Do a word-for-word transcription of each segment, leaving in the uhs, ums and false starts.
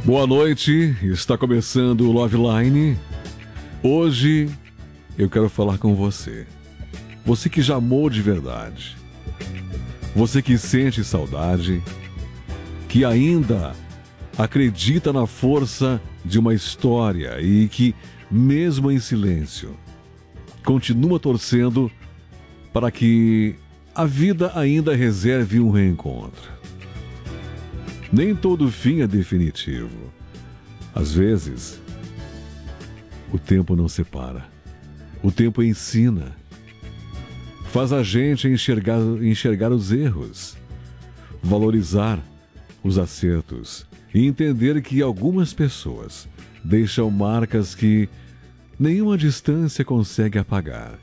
Boa noite, está começando o Love Line. Hoje eu quero falar com você. Você que já amou de verdade. Você que sente saudade. Que ainda acredita na força de uma história e que, mesmo em silêncio, continua torcendo para que a vida ainda reserve um reencontro. Nem todo fim é definitivo. Às vezes, o tempo não separa. O tempo ensina. Faz a gente enxergar, enxergar os erros, valorizar os acertos e entender que algumas pessoas deixam marcas que nenhuma distância consegue apagar.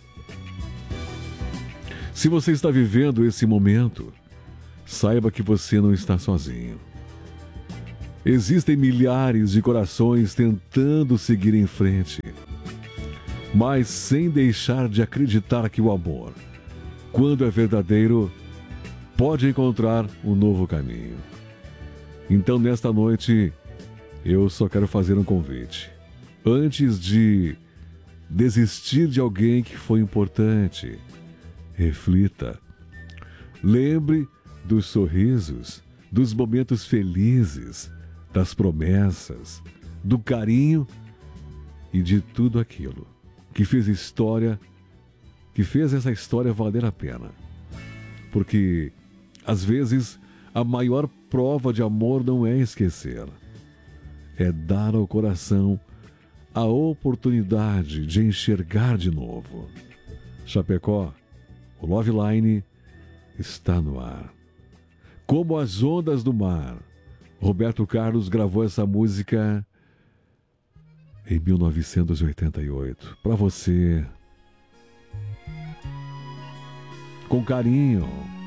Se você está vivendo esse momento, saiba que você não está sozinho. Existem milhares de corações tentando seguir em frente, mas sem deixar de acreditar que o amor, quando é verdadeiro, pode encontrar um novo caminho. Então, nesta noite, eu só quero fazer um convite. Antes de desistir de alguém que foi importante, reflita. Lembre dos sorrisos, dos momentos felizes, das promessas, do carinho e de tudo aquilo que fez história, que fez essa história valer a pena. Porque, às vezes, a maior prova de amor não é esquecer, é dar ao coração a oportunidade de enxergar de novo. Chapecó, o Love Line está no ar. Como as ondas do mar, Roberto Carlos gravou essa música em mil novecentos e oitenta e oito. Para você, com carinho.